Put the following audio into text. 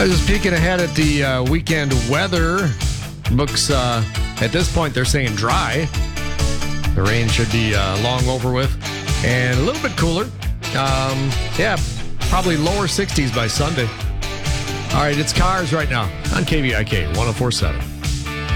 Just peeking ahead at the weekend weather. Looks, at this point, they're saying dry. The rain should be long over with. And a little bit cooler. Probably lower 60s by Sunday. All right, it's Cars right now on KVIK 104.7.